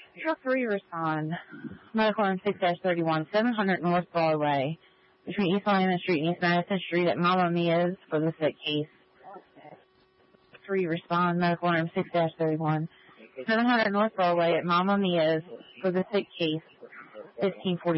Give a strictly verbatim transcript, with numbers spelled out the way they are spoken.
Zero three respond. Medical room six dash thirty-one, seven hundred North Broadway, between East Atlanta Street and East Madison Street at Mama Mia's for the sick case. Three respond. Medical room six dash thirty-one, seven hundred North Broadway at Mama Mia's for the sick case. fifteen forty.